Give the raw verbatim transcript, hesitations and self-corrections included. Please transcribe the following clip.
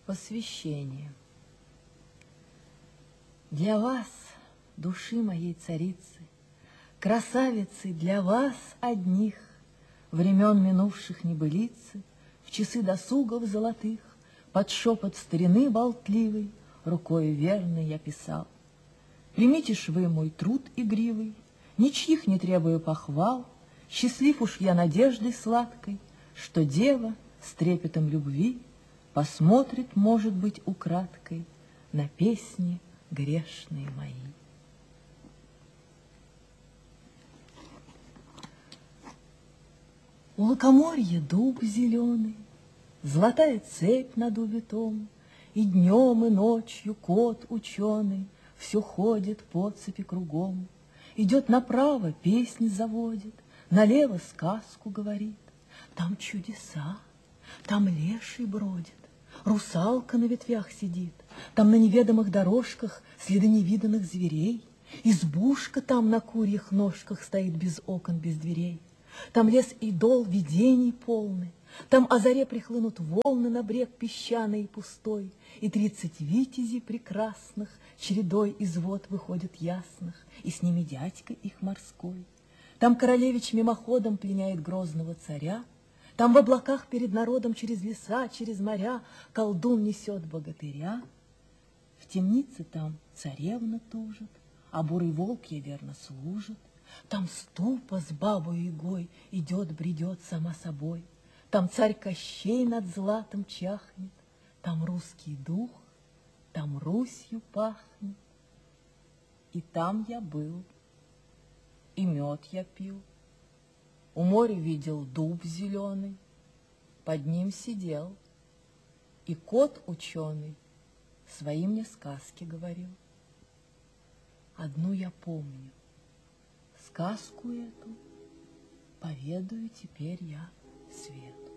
Посвящение. Для вас, души моей царицы, красавицы, для вас одних, времен минувших небылицы, в часы досугов золотых, под шепот старины болтливой, рукою верной я писал. Примите ж вы мой труд игривый, ничьих не требую похвал, счастлив уж я надеждой сладкой, что дева с трепетом любви посмотрит, может быть, украдкой на песни грешные мои. У лукоморья дуб зеленый, золотая цепь над убитом, и днем, и ночью кот ученый все ходит по цепи кругом. Идет направо, песни заводит, налево сказку говорит. Там чудеса, там леший бродит, русалка на ветвях сидит, там на неведомых дорожках следы невиданных зверей, избушка там на курьих ножках стоит без окон, без дверей. Там лес и дол видений полны, там о заре прихлынут волны на брег песчаный и пустой, и тридцать витязей прекрасных чередой из вод выходят ясных, и с ними дядька их морской. Там королевич мимоходом пленяет грозного царя, там в облаках перед народом через леса, через моря колдун несет богатыря. В темнице там царевна тужит, а бурый волк ей верно служит. Там ступа с бабой Ягой идет, бредет сама собой. Там царь Кощей над златом чахнет, там русский дух, там Русью пахнет. И там я был, и мед я пил, у моря видел дуб зеленый, под ним сидел, и кот ученый свои мне сказки говорил. Одну я помню, сказку эту поведаю теперь я свету.